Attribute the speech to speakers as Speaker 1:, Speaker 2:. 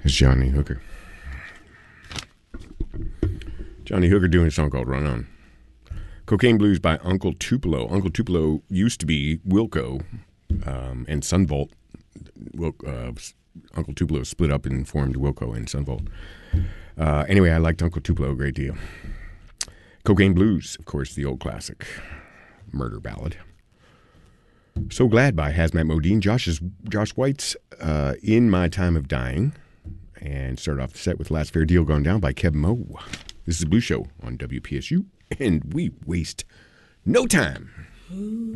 Speaker 1: It's Johnny Hooker. Johnny Hooker doing a song called Run On. Cocaine Blues by Uncle Tupelo. Uncle Tupelo used to be Wilco and Sunvolt. Uncle Tupelo split up and formed Wilco and Sunvolt. Anyway, I liked Uncle Tupelo a great deal. Cocaine Blues, of course, the old classic murder ballad. So Glad by Hazmat Modine. Josh White's In My Time of Dying. And start off the set with Last Fair Deal Gone Down by Kev Moe. This is the Blue Show on WPSU, and we waste no time.